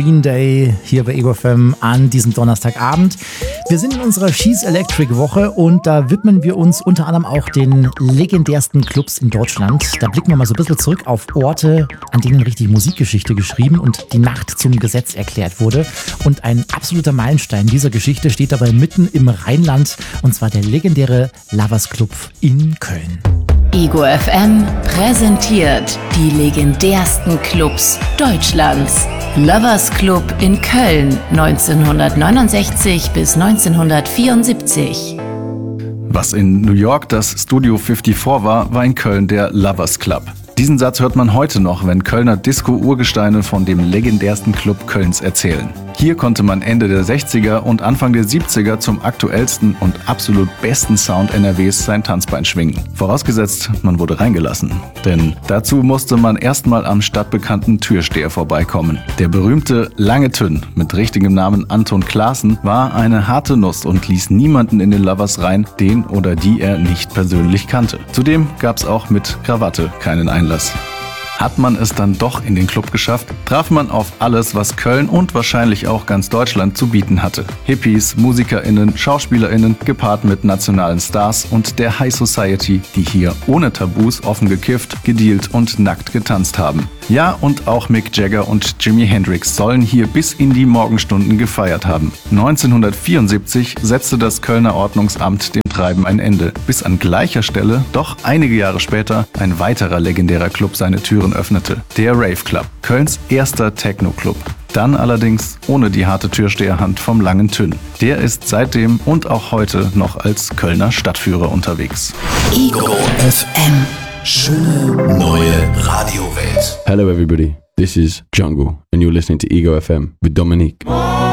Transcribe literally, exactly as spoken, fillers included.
Green Day hier bei Ego F M an diesem Donnerstagabend. Wir sind in unserer She's Electric Woche und da widmen wir uns unter anderem auch den legendärsten Clubs in Deutschland. Da blicken wir mal so ein bisschen zurück auf Orte, an denen richtig Musikgeschichte geschrieben und die Nacht zum Gesetz erklärt wurde. Und ein absoluter Meilenstein dieser Geschichte steht dabei mitten im Rheinland, und zwar der legendäre Lovers Club in Köln. Ego F M präsentiert die legendärsten Clubs Deutschlands. Lovers Club in Köln neunzehnhundertneunundsechzig bis neunzehnhundertvierundsiebzig. Was in New York das Studio vierundfünfzig war, war in Köln der Lovers Club. Diesen Satz hört man heute noch, wenn Kölner Disco-Urgesteine von dem legendärsten Club Kölns erzählen. Hier konnte man Ende der sechziger und Anfang der siebziger zum aktuellsten und absolut besten Sound N R Ws sein Tanzbein schwingen. Vorausgesetzt, man wurde reingelassen. Denn dazu musste man erstmal am stadtbekannten Türsteher vorbeikommen. Der berühmte Lange Tünn mit richtigem Namen Anton Klaassen war eine harte Nuss und ließ niemanden in den Lovers rein, den oder die er nicht persönlich kannte. Zudem gab's auch mit Krawatte keinen Einlass. Hat man es dann doch in den Club geschafft, traf man auf alles, was Köln und wahrscheinlich auch ganz Deutschland zu bieten hatte. Hippies, MusikerInnen, SchauspielerInnen, gepaart mit nationalen Stars und der High Society, die hier ohne Tabus offen gekifft, gedealt und nackt getanzt haben. Ja, und auch Mick Jagger und Jimi Hendrix sollen hier bis in die Morgenstunden gefeiert haben. neunzehnhundertvierundsiebzig setzte das Kölner Ordnungsamt dem Treiben ein Ende, bis an gleicher Stelle, doch einige Jahre später, ein weiterer legendärer Club seine Türen öffnete. Der Rave Club, Kölns erster Techno-Club. Dann allerdings ohne die harte Türsteherhand vom Langen Tünn. Der ist seitdem und auch heute noch als Kölner Stadtführer unterwegs. Ego F M. Schöne neue Radiowelt. Hello everybody, this is Jungle and you're listening to Ego F M with Dominique.